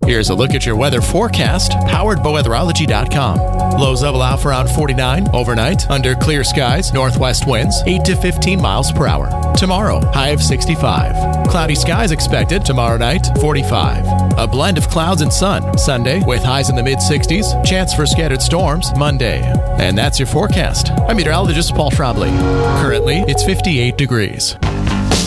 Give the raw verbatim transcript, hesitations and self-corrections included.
Here's a look at your weather forecast, powered by weatherology dot com. Lows level out for around forty-nine overnight, under clear skies, northwest winds, eight to fifteen miles per hour. Tomorrow, high of sixty-five. Cloudy skies expected tomorrow night, forty-five. A blend of clouds and sun Sunday, with highs in the mid sixties. Chance for scattered storms Monday. And that's your forecast. I'm meteorologist Paul Schrabley. Currently, it's fifty-eight degrees.